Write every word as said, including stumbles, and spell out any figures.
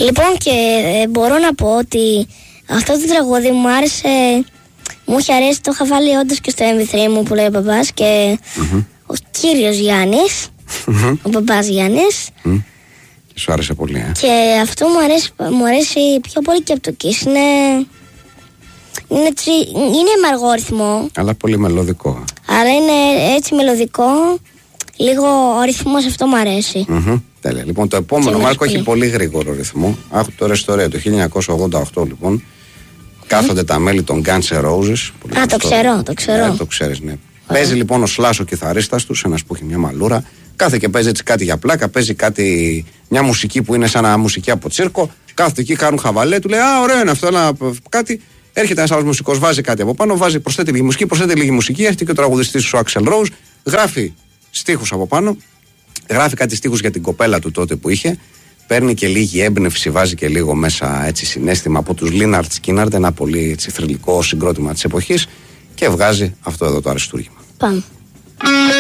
Λοιπόν, και ε, μπορώ να πω ότι αυτό το τραγούδι μου άρεσε, μου είχε αρέσει, το είχα βάλει όντως και στο εμ βι θρι μου που λέει ο μπαμπάς και mm-hmm. ο κύριος Γιάννης, mm-hmm. ο μπαμπάς Γιάννης. Mm. Σου άρεσε πολύ, ε? Και αυτό μου αρέσει, μου αρέσει πιο πολύ και από το Kiss. Είναι, είναι, τσι, είναι με αργό ρυθμό. Αλλά πολύ μελωδικό. Αλλά είναι έτσι μελωδικό, λίγο ο ρυθμός αυτό μου αρέσει. Mm-hmm. Τέλεια. Λοιπόν, το επόμενο Μάρκο έχει πολύ γρήγορο ρυθμό. Άκου τώρα ιστορία. Το χίλια εννιακόσια ογδόντα οκτώ λοιπόν mm. κάθονται τα μέλη των Guns N' Roses. Α, το ξέρω, το ξέρω. Ναι, το ξέρεις, ναι. Mm. Παίζει λοιπόν ο Slash ο κιθαρίστας τους, ένας που έχει μια μαλούρα. Κάθε και παίζει έτσι κάτι για πλάκα, παίζει κάτι, μια μουσική που είναι σαν να μουσική από τσίρκο. Κάθονται εκεί, κάνουν χαβαλέ, του λέει α, ωραίο είναι αυτό, ένα, κάτι. Έρχεται ένας άλλος μουσικός, βάζει κάτι από πάνω, βάζει, προσθέτει λίγη μουσική, προσθέτει λίγη μουσική. Έρχεται και ο τραγουδιστής ο Axl Rose, γράφει στίχους από πάνω, γράφει κάτι στίχους για την κοπέλα του τότε που είχε. Παίρνει και λίγη έμπνευση, βάζει και λίγο μέσα έτσι συναίσθημα από τους Lynyrd Skynyrd, ένα πολύ έτσι, θρυλικό συγκρότημα της εποχής και βγάζει αυτό εδώ το αριστούργημα. Πάμε.